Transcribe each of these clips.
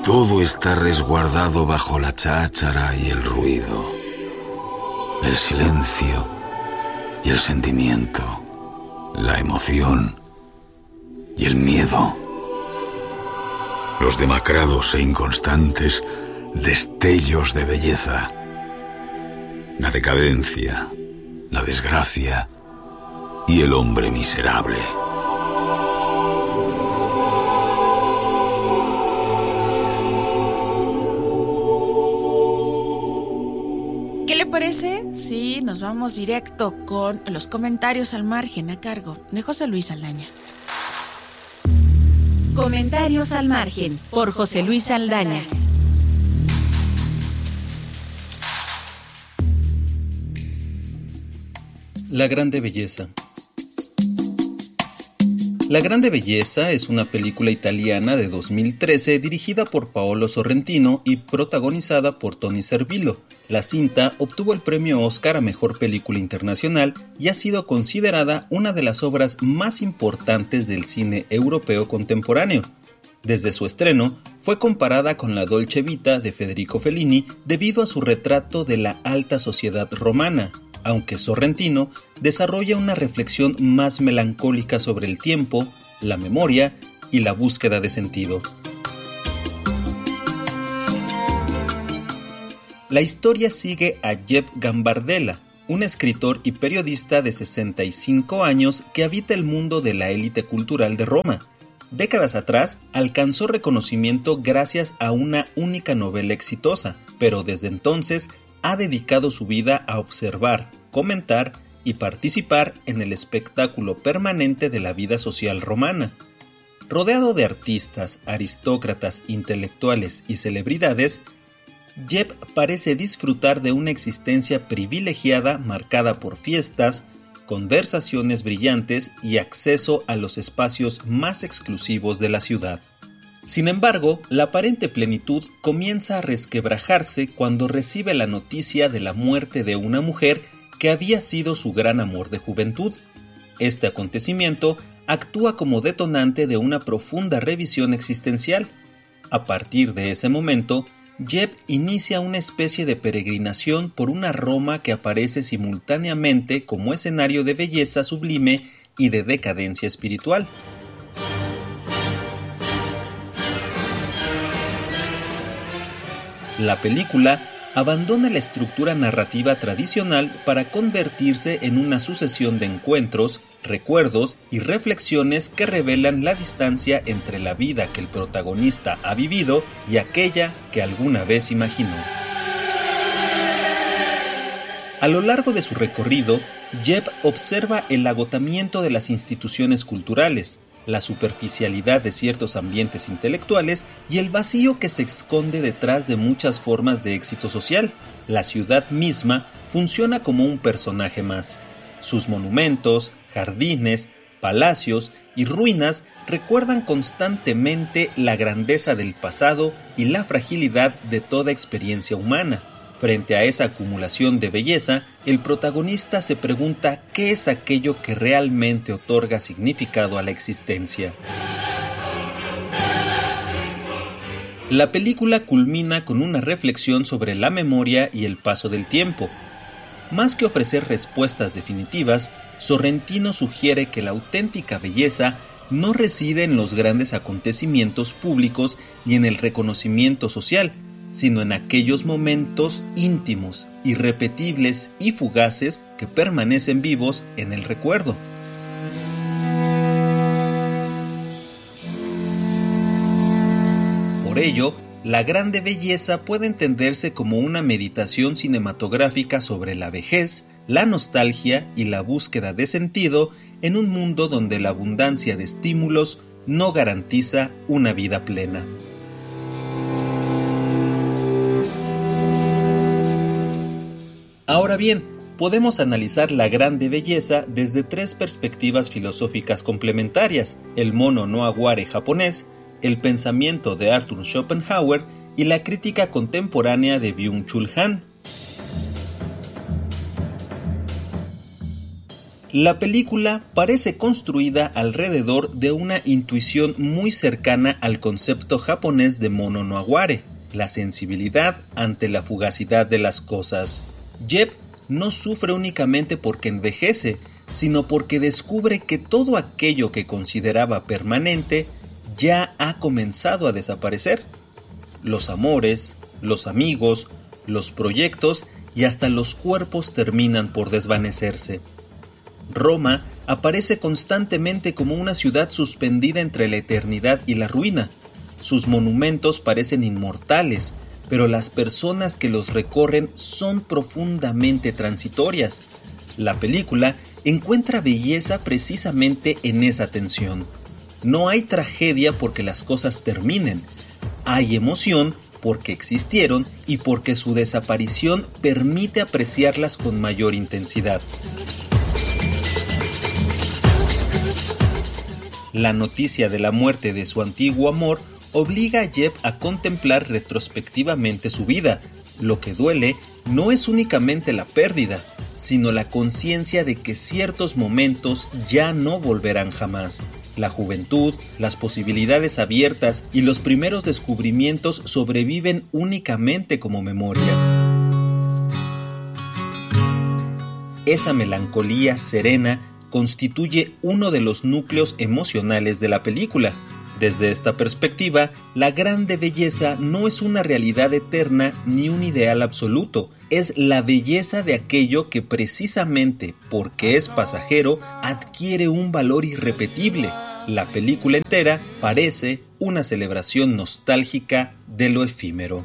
todo está resguardado bajo la cháchara y el ruido, el silencio y el sentimiento, la emoción y el miedo, los demacrados e inconstantes destellos de belleza, la decadencia, la desgracia y el hombre miserable. ¿Qué le parece si nos vamos directo con los comentarios al margen a cargo de José Luis Saldaña? Comentarios al margen por José Luis Saldaña. La Grande Belleza. La Grande Belleza es una película italiana de 2013 dirigida por Paolo Sorrentino y protagonizada por Tony Servillo. La cinta obtuvo el premio Oscar a Mejor Película Internacional y ha sido considerada una de las obras más importantes del cine europeo contemporáneo. Desde su estreno, fue comparada con la Dolce Vita de Federico Fellini debido a su retrato de la alta sociedad romana, aunque Sorrentino desarrolla una reflexión más melancólica sobre el tiempo, la memoria y la búsqueda de sentido. La historia sigue a Jeb Gambardella, un escritor y periodista de 65 años que habita el mundo de la élite cultural de Roma. Décadas atrás, alcanzó reconocimiento gracias a una única novela exitosa, pero desde entonces ha dedicado su vida a observar, comentar y participar en el espectáculo permanente de la vida social romana. Rodeado de artistas, aristócratas, intelectuales y celebridades, Jeb parece disfrutar de una existencia privilegiada marcada por fiestas, conversaciones brillantes y acceso a los espacios más exclusivos de la ciudad. Sin embargo, la aparente plenitud comienza a resquebrajarse cuando recibe la noticia de la muerte de una mujer que había sido su gran amor de juventud. Este acontecimiento actúa como detonante de una profunda revisión existencial. A partir de ese momento, Jeb inicia una especie de peregrinación por una Roma que aparece simultáneamente como escenario de belleza sublime y de decadencia espiritual. La película abandona la estructura narrativa tradicional para convertirse en una sucesión de encuentros, recuerdos y reflexiones que revelan la distancia entre la vida que el protagonista ha vivido y aquella que alguna vez imaginó. A lo largo de su recorrido, Jeb observa el agotamiento de las instituciones culturales, la superficialidad de ciertos ambientes intelectuales y el vacío que se esconde detrás de muchas formas de éxito social. La ciudad misma funciona como un personaje más. Sus monumentos, jardines, palacios y ruinas recuerdan constantemente la grandeza del pasado y la fragilidad de toda experiencia humana. Frente a esa acumulación de belleza, el protagonista se pregunta qué es aquello que realmente otorga significado a la existencia. La película culmina con una reflexión sobre la memoria y el paso del tiempo. Más que ofrecer respuestas definitivas, Sorrentino sugiere que la auténtica belleza no reside en los grandes acontecimientos públicos ni en el reconocimiento social, sino en aquellos momentos íntimos, irrepetibles y fugaces que permanecen vivos en el recuerdo. Por ello, La Grande Belleza puede entenderse como una meditación cinematográfica sobre la vejez, la nostalgia y la búsqueda de sentido en un mundo donde la abundancia de estímulos no garantiza una vida plena. Ahora bien, podemos analizar La Grande Belleza desde tres perspectivas filosóficas complementarias: el mono no aguare japonés, el pensamiento de Arthur Schopenhauer y la crítica contemporánea de Byung-Chul Han. La película parece construida alrededor de una intuición muy cercana al concepto japonés de mono no aware, la sensibilidad ante la fugacidad de las cosas. Jeb no sufre únicamente porque envejece, sino porque descubre que todo aquello que consideraba permanente ya ha comenzado a desaparecer. Los amores, los amigos, los proyectos y hasta los cuerpos terminan por desvanecerse. Roma aparece constantemente como una ciudad suspendida entre la eternidad y la ruina. Sus monumentos parecen inmortales, pero las personas que los recorren son profundamente transitorias. La película encuentra belleza precisamente en esa tensión. No hay tragedia porque las cosas terminen. Hay emoción porque existieron y porque su desaparición permite apreciarlas con mayor intensidad. La noticia de la muerte de su antiguo amor obliga a Jeb a contemplar retrospectivamente su vida. Lo que duele no es únicamente la pérdida, sino la conciencia de que ciertos momentos ya no volverán jamás. La juventud, las posibilidades abiertas y los primeros descubrimientos sobreviven únicamente como memoria. Esa melancolía serena constituye uno de los núcleos emocionales de la película. Desde esta perspectiva, la grande belleza no es una realidad eterna ni un ideal absoluto, es la belleza de aquello que precisamente porque es pasajero adquiere un valor irrepetible. La película entera parece una celebración nostálgica de lo efímero.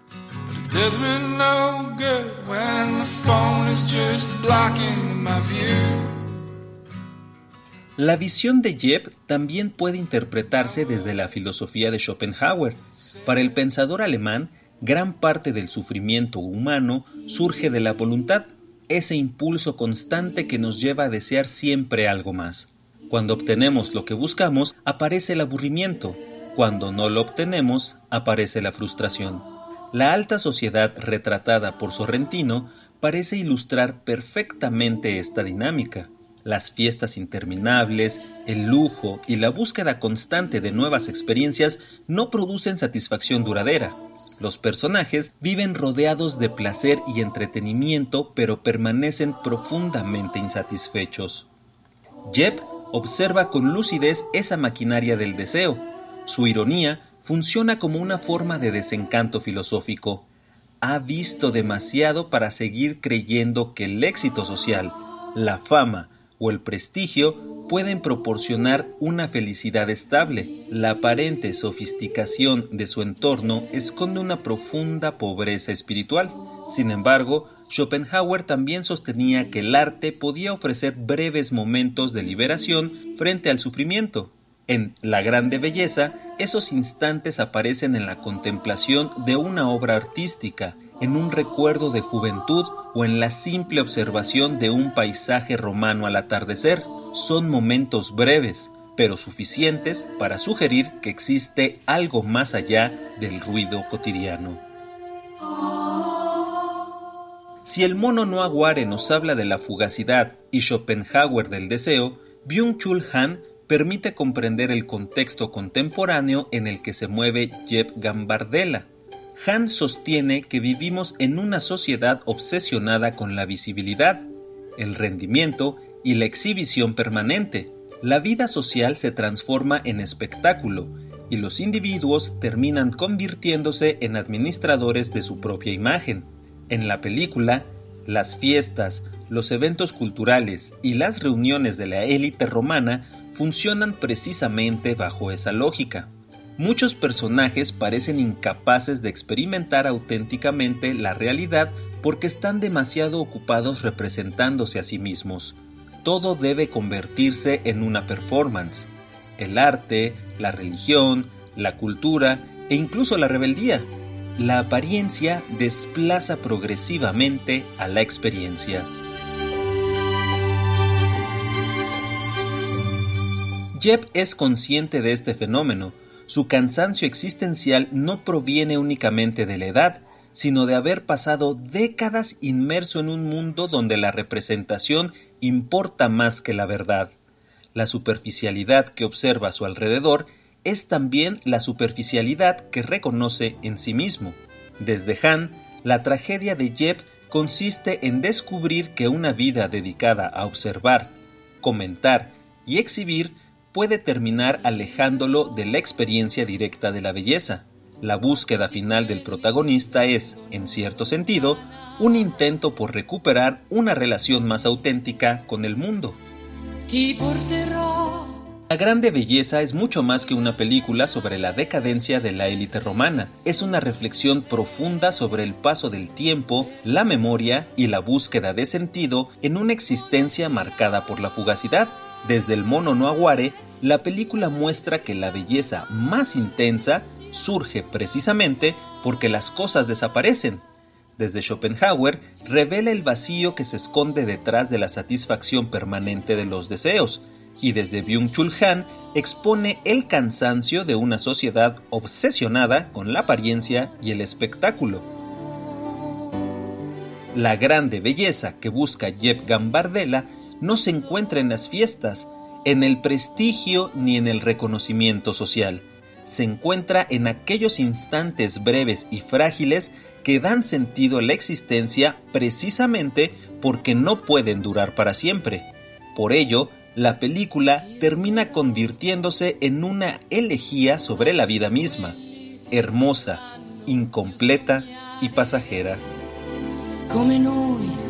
La visión de Jeb también puede interpretarse desde la filosofía de Schopenhauer. Para el pensador alemán, gran parte del sufrimiento humano surge de la voluntad, ese impulso constante que nos lleva a desear siempre algo más. Cuando obtenemos lo que buscamos, aparece el aburrimiento. Cuando no lo obtenemos, aparece la frustración. La alta sociedad retratada por Sorrentino parece ilustrar perfectamente esta dinámica. Las fiestas interminables, el lujo y la búsqueda constante de nuevas experiencias no producen satisfacción duradera. Los personajes viven rodeados de placer y entretenimiento, pero permanecen profundamente insatisfechos. Jeb observa con lucidez esa maquinaria del deseo. Su ironía funciona como una forma de desencanto filosófico. Ha visto demasiado para seguir creyendo que el éxito social, la fama o el prestigio pueden proporcionar una felicidad estable. La aparente sofisticación de su entorno esconde una profunda pobreza espiritual. Sin embargo, Schopenhauer también sostenía que el arte podía ofrecer breves momentos de liberación frente al sufrimiento. En La grande belleza, esos instantes aparecen en la contemplación de una obra artística, en un recuerdo de juventud o en la simple observación de un paisaje romano al atardecer. Son momentos breves, pero suficientes para sugerir que existe algo más allá del ruido cotidiano. Si el mono no aware nos habla de la fugacidad y Schopenhauer del deseo, Byung-Chul Han permite comprender el contexto contemporáneo en el que se mueve Jeb Gambardella. Han sostiene que vivimos en una sociedad obsesionada con la visibilidad, el rendimiento y la exhibición permanente. La vida social se transforma en espectáculo y los individuos terminan convirtiéndose en administradores de su propia imagen. En la película, las fiestas, los eventos culturales y las reuniones de la élite romana funcionan precisamente bajo esa lógica. Muchos personajes parecen incapaces de experimentar auténticamente la realidad porque están demasiado ocupados representándose a sí mismos. Todo debe convertirse en una performance. El arte, la religión, la cultura e incluso la rebeldía. La apariencia desplaza progresivamente a la experiencia. Jeb es consciente de este fenómeno. Su cansancio existencial no proviene únicamente de la edad, sino de haber pasado décadas inmerso en un mundo donde la representación importa más que la verdad. La superficialidad que observa a su alrededor es también la superficialidad que reconoce en sí mismo. Desde Han, la tragedia de Jeb consiste en descubrir que una vida dedicada a observar, comentar y exhibir puede terminar alejándolo de la experiencia directa de la belleza. La búsqueda final del protagonista es, en cierto sentido, un intento por recuperar una relación más auténtica con el mundo. La Grande Belleza es mucho más que una película sobre la decadencia de la élite romana. Es una reflexión profunda sobre el paso del tiempo, la memoria y la búsqueda de sentido en una existencia marcada por la fugacidad. Desde el mono no aguare, la película muestra que la belleza más intensa surge precisamente porque las cosas desaparecen. Desde Schopenhauer revela el vacío que se esconde detrás de la satisfacción permanente de los deseos, y desde Byung-Chul Han expone el cansancio de una sociedad obsesionada con la apariencia y el espectáculo. La grande belleza que busca Jeb Gambardella no se encuentra en las fiestas, en el prestigio ni en el reconocimiento social. Se encuentra en aquellos instantes breves y frágiles que dan sentido a la existencia precisamente porque no pueden durar para siempre. Por ello, la película termina convirtiéndose en una elegía sobre la vida misma, hermosa, incompleta y pasajera. Come noi